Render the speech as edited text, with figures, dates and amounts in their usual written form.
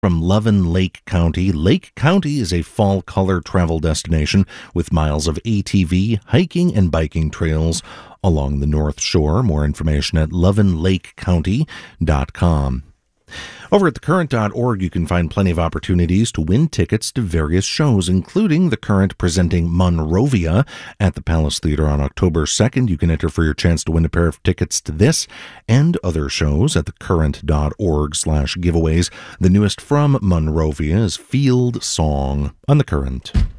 from Lovin' Lake County. Lake County is a fall color travel destination with miles of ATV, hiking, and biking trails along the North Shore. More information at lovinlakecounty.com. Over at thecurrent.org, you can find plenty of opportunities to win tickets to various shows, including The Current presenting Monrovia at the Palace Theater on October 2nd. You can enter for your chance to win a pair of tickets to this and other shows at thecurrent.org/giveaways. The newest from Monrovia is Field Song on The Current.